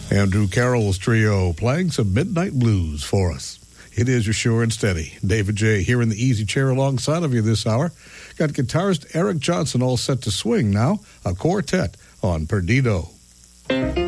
Andrew Carroll's trio playing some Midnight Blues for us. It is your sure and steady David J. here in the easy chair alongside of you this hour. Got guitarist Eric Johnson all set to swing now, a quartet on Perdido.